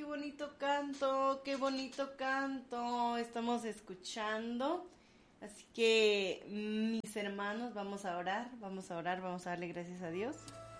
qué bonito canto estamos escuchando. Así que mis hermanos, vamos a orar, vamos a darle gracias a Dios.